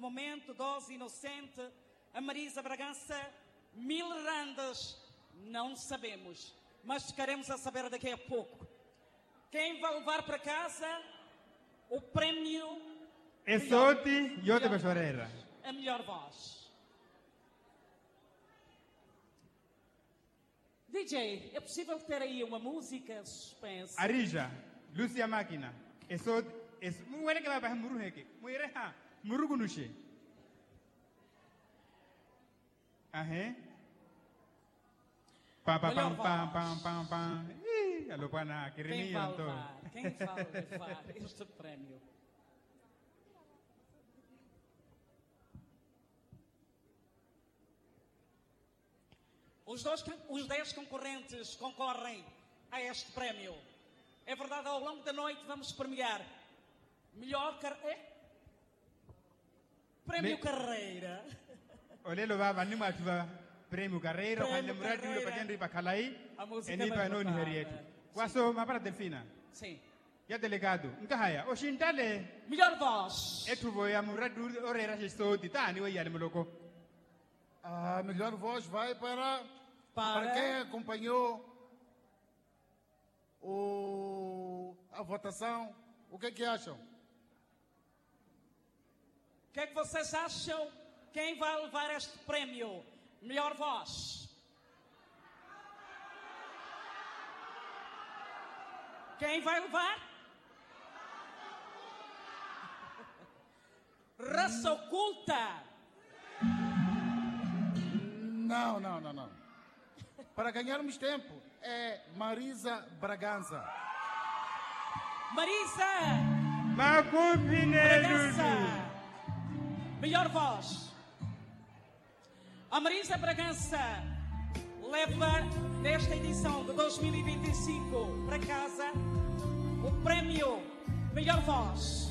momento, Dose Inocente, a Marisa Bragança, 1000 randas, não sabemos, mas ficaremos a saber daqui a pouco. Quem vai levar para casa o prémio Esoti Yote Bashorera. A melhor voz. DJ, é possível ter aí uma música suspense? Arija, Lucia Máquina. Esoti, muere que va para Muruheke. Muere ha, Murugunushi. Ahé. Pam, pam, pam, pam, pam, pam, pam. Alô, pana, que Quem remia, vai levar? Quem vai levar este prémio? Os 10 concorrentes concorrem a este prémio. É verdade, ao longo da noite vamos premiar melhor prémio Carreira. Olha, lo va, vamos a prémio Carreira, quando lembrar de o patente para Calai, e nem para não Henriette. Quaso, mas para Delfina. Sim. E a delegado, Nkahaya, o Shintale. Melhor voz. É tu vai a Muradu Orera Esoti, tá? Não ia Moloco. A melhor voz vai para quem acompanhou a votação. O que é que acham? O que é que vocês acham? Quem vai levar este prémio? Melhor voz. Quem vai levar? Raça oculta. Não. Para ganharmos tempo, é Marisa Bragança. Marisa Macupine Bragança. Melhor voz. A Marisa Bragança leva, nesta edição de 2025, para casa o prémio Melhor Voz.